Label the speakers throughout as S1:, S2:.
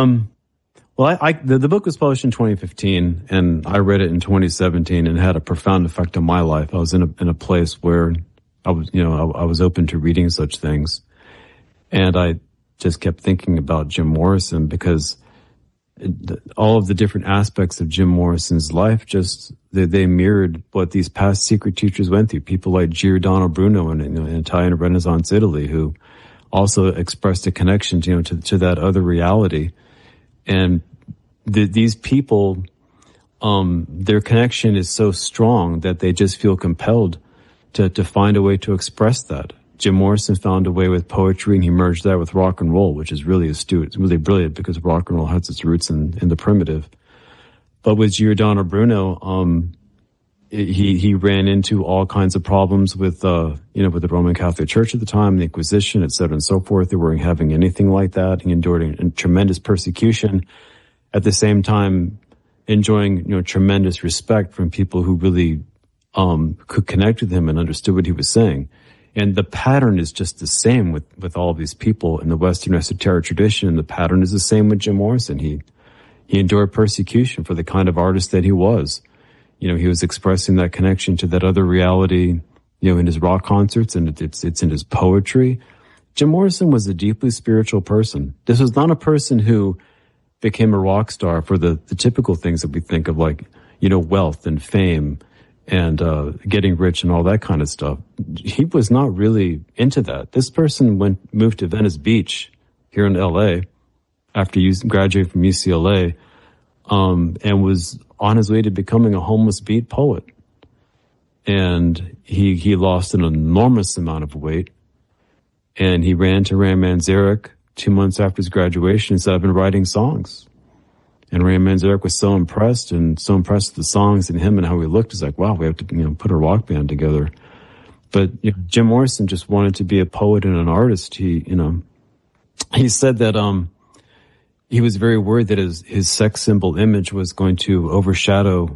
S1: Well, the book was published in 2015, and I read it in 2017, and it had a profound effect on my life. I was in a place where I was open to reading such things, and I just kept thinking about Jim Morrison, because all of the different aspects of Jim Morrison's life, they mirrored what these past secret teachers went through. People like Giordano Bruno in Italian Renaissance Italy, who also expressed a connection, to that other reality. And these people, their connection is so strong that they just feel compelled to find a way to express that. Jim Morrison found a way with poetry, and he merged that with rock and roll, which is really astute. It's really brilliant, because rock and roll has its roots in the primitive. But with Giordano Bruno, he ran into all kinds of problems with the Roman Catholic Church at the time, the Inquisition, et cetera, and so forth. They weren't having anything like that. He endured tremendous persecution, at the same time enjoying, tremendous respect from people who really could connect with him and understood what he was saying. And the pattern is just the same with all these people in the Western esoteric tradition. And the pattern is the same with Jim Morrison. He endured persecution for the kind of artist that he was. He was expressing that connection to that other reality, in his rock concerts, and it's in his poetry. Jim Morrison was a deeply spiritual person. This was not a person who became a rock star for the typical things that we think of, like, wealth and fame and getting rich and all that kind of stuff. He was not really into that. This person moved to Venice Beach here in LA after graduating from UCLA, and was on his way to becoming a homeless beat poet. And he lost an enormous amount of weight, and he ran to Ram Manzarek 2 months after his graduation and said, "I've been writing songs." And Ram Manzarek was so impressed with the songs and him and how he looked. He's like, wow, we have to, put a rock band together. But Jim Morrison just wanted to be a poet and an artist. He said that, he was very worried that his sex symbol image was going to overshadow,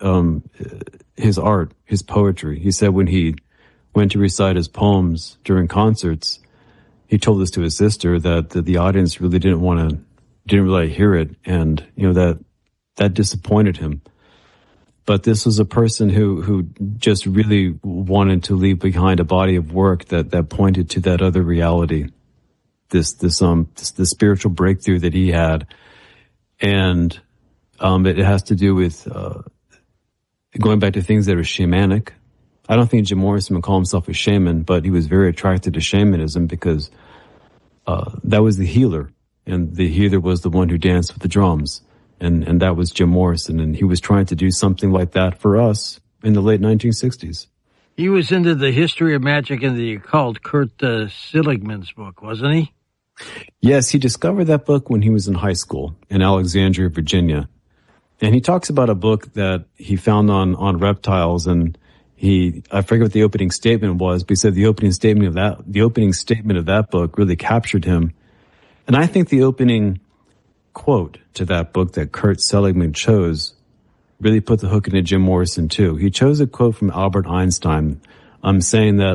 S1: his art, his poetry. He said when he went to recite his poems during concerts, he told this to his sister that the audience really didn't really hear it, and that disappointed him. But this was a person who just really wanted to leave behind a body of work that pointed to that other reality, this spiritual breakthrough that he had. And it has to do with going back to things that are shamanic. I don't think Jim Morrison would call himself a shaman, but he was very attracted to shamanism, because that was the healer. And the healer was the one who danced with the drums. And that was Jim Morrison. And he was trying to do something like that for us in the late 1960s.
S2: He was into the history of magic and the occult, Kurt Seligman's book, wasn't he?
S1: Yes, he discovered that book when he was in high school in Alexandria, Virginia. And he talks about a book that he found on reptiles, and I forget what the opening statement was, but he said the opening statement of that book really captured him. And I think the opening quote to that book that Kurt Seligman chose really put the hook into Jim Morrison too. He chose a quote from Albert Einstein, saying that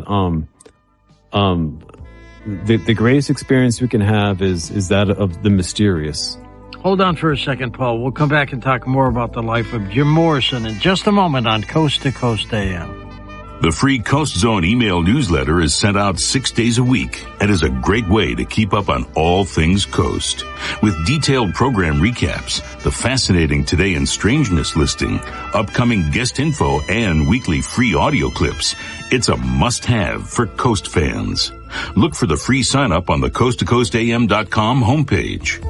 S1: the greatest experience we can have is that of the mysterious.
S2: Hold on for a second, Paul. We'll come back and talk more about the life of Jim Morrison in just a moment on Coast to Coast AM.
S3: The free Coast Zone email newsletter is sent out 6 days a week and is a great way to keep up on all things Coast. With detailed program recaps, the fascinating Today in Strangeness listing, upcoming guest info, and weekly free audio clips, it's a must-have for Coast fans. Look for the free sign-up on the coasttocoastam.com homepage.